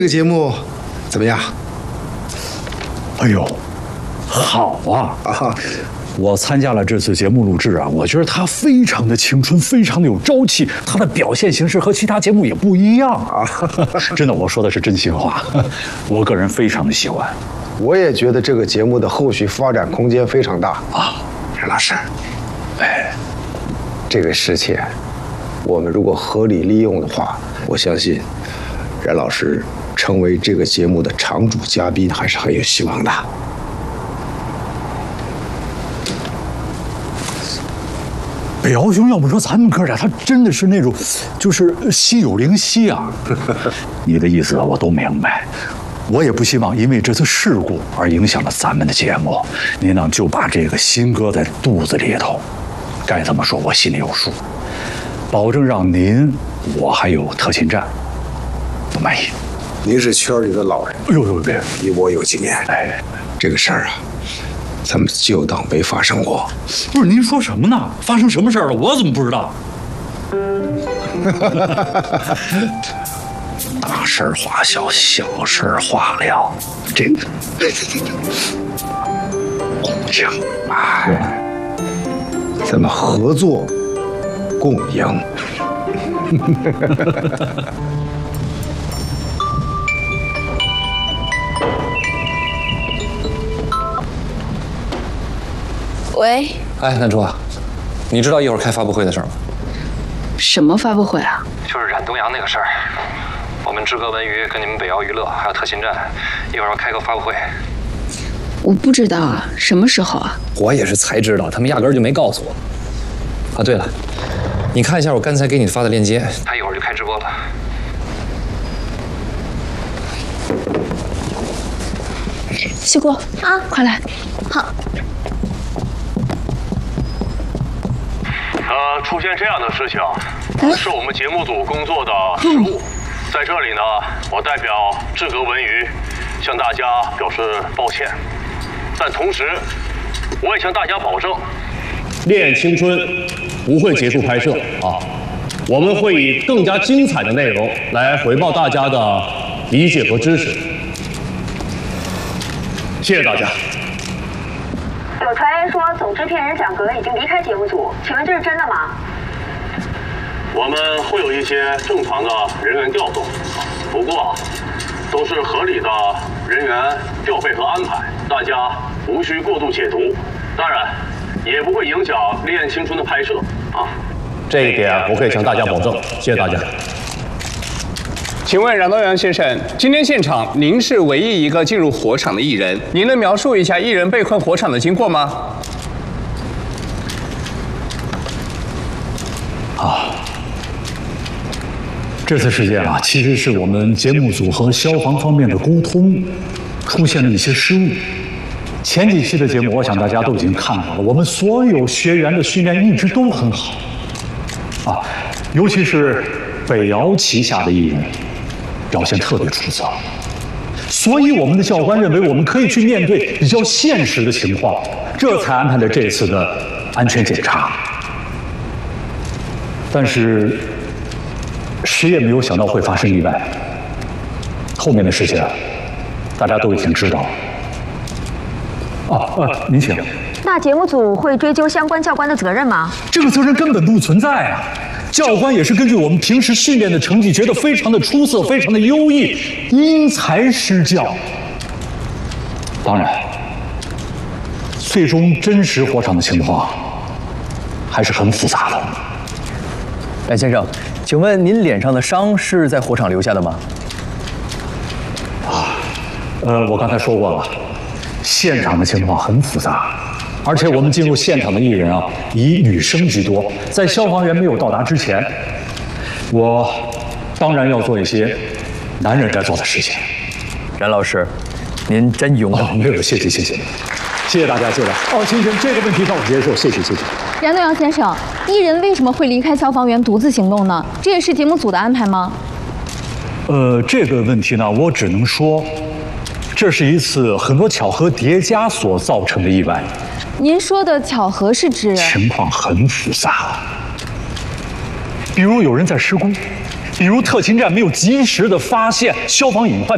这个节目怎么样？ 哎呦，好啊！我参加了这次节目录制啊，我觉得它非常的青春，非常的有朝气，它的表现形式和其他节目也不一样啊！真的，我说的是真心话，我个人非常的喜欢。 我也觉得这个节目的后续发展空间非常大啊，任老师。哎，这个事情，我们如果合理利用的话，我相信任老师成为这个节目的常驻嘉宾还是很有希望的。 北敖兄，要不说咱们哥俩，他真的是那种，就是心有灵犀啊。你的意思我都明白，我也不希望因为这次事故而影响了咱们的节目。您呢就把这个心搁在肚子里头，该怎么说我心里有数，保证让您、我还有特勤站都满意。 您是圈里的老人， 哎呦，别， 比我有经验。 哎， 这个事儿啊，咱们就当没发生过。 不是您说什么呢？发生什么事儿了？我怎么不知道？大事化小，小事化了。这个，这样， 哎，咱们合作共赢。 喂， 哎，南珠，你知道一会儿开发布会的事儿吗？ 什么发布会啊？ 就是冉东阳那个事儿。我们志歌文娱跟你们北敖娱乐还有特勤站，一会儿要开个发布会。 我不知道啊，什么时候啊？ 我也是才知道，他们压根儿就没告诉我。啊，对了，你看一下我刚才给你发的链接，他一会儿就开直播了。 西瓜啊，快来！好。 出现这样的事情，是我们节目组工作的失误。在这里呢，我代表志歌文娱向大家表示抱歉，但同时，我也向大家保证，《恋青春》不会结束拍摄啊，我们会以更加精彩的内容来回报大家的理解和支持。谢谢大家。 有传言说总制片人蒋格已经离开节目组，请问这是真的吗？ 我们会有一些正常的人员调动，不过都是合理的人员调配和安排，大家无需过度解读。当然，也不会影响《恋青春》的拍摄啊。这一点我可以向大家保证。谢谢大家。 请问冉东阳先生，今天现场您是唯一一个进入火场的艺人，您能描述一下艺人被困火场的经过吗？ 这次事件啊，其实是我们节目组和消防方面的沟通出现了一些失误。前几期的节目，我想大家都已经看到了，我们所有学员的训练一直都很好，尤其是北敖旗下的艺人表现特别出色，所以我们的教官认为我们可以去面对比较现实的情况，这才安排了这次的安全检查。但是谁也没有想到会发生意外，后面的事情大家都已经知道了。您请。 那节目组会追究相关教官的责任吗？ 这个责任根本不存在啊！教官也是根据我们平时训练的成绩，觉得非常的出色，非常的优异，因材施教。当然，最终真实火场的情况还是很复杂的。 冉先生，请问您脸上的伤是在火场留下的吗？ 我刚才说过了，现场的情况很复杂，而且我们进入现场的艺人啊，以女生居多。在消防员没有到达之前，我当然要做一些男人该做的事情。 冉老师，您真勇敢。 没有，谢谢大家，谢谢。先生，这个问题让我接受，谢谢。 冉东阳先生，艺人为什么会离开消防员独自行动呢？这也是节目组的安排吗？ 这个问题呢，我只能说，这是一次很多巧合叠加所造成的意外。 您说的巧合是指？ 情况很复杂，比如有人在施工，比如特勤站没有及时的发现消防隐患。